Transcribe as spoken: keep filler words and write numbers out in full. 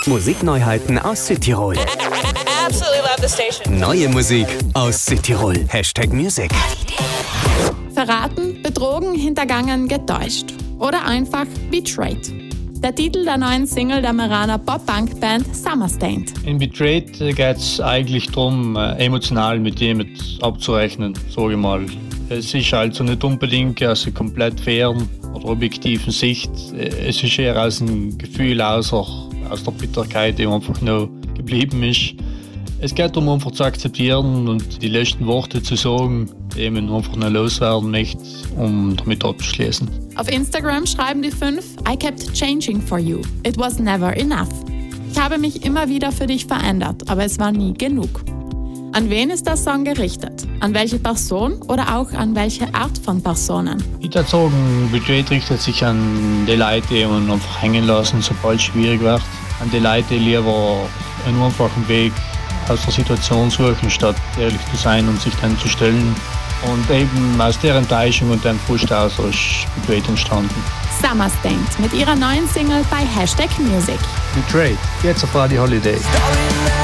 Musikneuheiten aus Südtirol. Absolutely love the station. Neue Musik aus Südtirol. Hashtag Music. Verraten, betrogen, hintergangen, getäuscht. Oder einfach betrayed. Der Titel der neuen Single der Meraner Pop-Punk-Band Summerstained. In Betrayed geht es eigentlich darum, emotional mit jemand abzurechnen, sage ich mal. Es ist also nicht unbedingt aus einer komplett fairen oder objektiven Sicht. Es ist eher aus einem Gefühl, aus, aus der Bitterkeit, die einfach noch geblieben ist. Es geht darum, einfach zu akzeptieren und die letzten Worte zu sagen, die man einfach noch loswerden möchte, um damit abzuschließen. Auf Instagram schreiben die fünf: I kept changing for you. It was never enough. Ich habe mich immer wieder für dich verändert, aber es war nie genug. An wen ist der Song gerichtet? An welche Person oder auch an welche Art von Personen? Ich würde sagen, Betrayed richtet sich an die Leute, die man einfach hängen lassen, sobald es schwierig wird. An die Leute, die lieber einen einfachen Weg aus der Situation suchen, statt ehrlich zu sein und sich dann zu stellen. Und eben aus der Enttäuschung und dem Frust aus ist Betrayed entstanden. Summerstained mit ihrer neuen Single bei Hashtag Music. Betrayed, jetzt auf Radio Holiday.